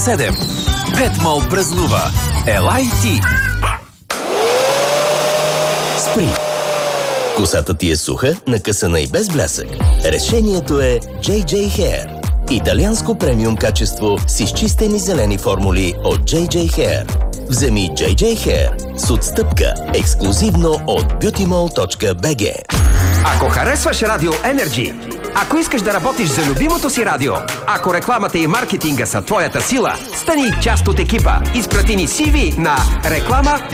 7. Петмол празнува. Елай ти! Спри! Косата ти е суха, накъсана и без блясък. Решението е JJ Hair. Италианско премиум качество с изчистени зелени формули от JJ Hair. Вземи JJ Hair с отстъпка ексклюзивно от beautymall.bg. Ако харесваш Радио Енерджи, ако искаш да работиш за любимото си радио, ако рекламата и маркетинга са твоята сила, стани част от екипа. Изпрати ни CV на реклама